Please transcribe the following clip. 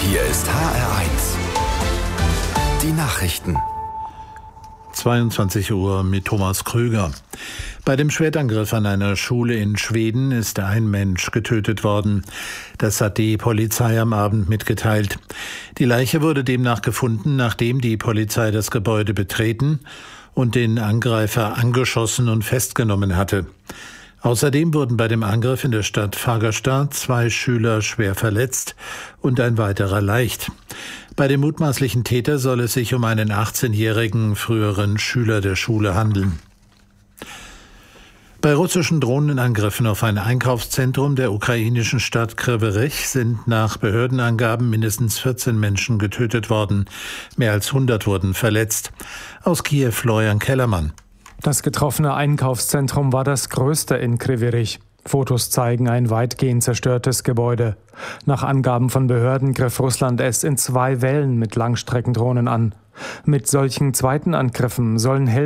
Hier ist HR1. Die Nachrichten. 22 Uhr mit Thomas Krüger. Bei dem Schwertangriff an einer Schule in Schweden ist ein Mensch getötet worden. Das hat die Polizei am Abend mitgeteilt. Die Leiche wurde demnach gefunden, nachdem die Polizei das Gebäude betreten und den Angreifer angeschossen und festgenommen hatte. Außerdem wurden bei dem Angriff in der Stadt Fagersta 2 Schüler schwer verletzt und ein weiterer leicht. Bei dem mutmaßlichen Täter soll es sich um einen 18-jährigen früheren Schüler der Schule handeln. Bei russischen Drohnenangriffen auf ein Einkaufszentrum der ukrainischen Stadt Kryvyi sind nach Behördenangaben mindestens 14 Menschen getötet worden. Mehr als 100 wurden verletzt. Aus Kiew Florian Kellermann. Das getroffene Einkaufszentrum war das größte in Kryvyi. Fotos zeigen ein weitgehend zerstörtes Gebäude. Nach Angaben von Behörden griff Russland es in 2 Wellen mit Langstreckendrohnen an. Mit solchen zweiten Angriffen sollen